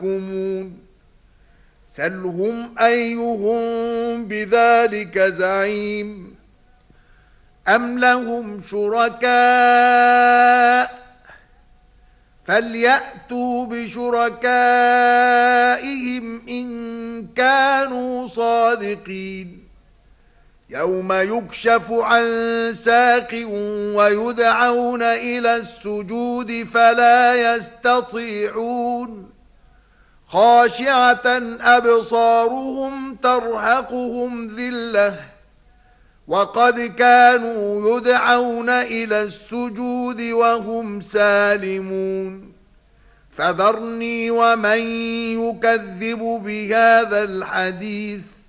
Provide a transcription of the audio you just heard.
يحكمون سلهم أيهم بذلك زعيم أم لهم شركاء فليأتوا بشركائهم إن كانوا صادقين يوم يكشف عن ساق ويدعون إلى السجود فلا يستطيعون خاشعة أبصارهم ترهقهم ذلة وقد كانوا يدعون إلى السجود وهم سالمون فذرني ومن يكذب بهذا الحديث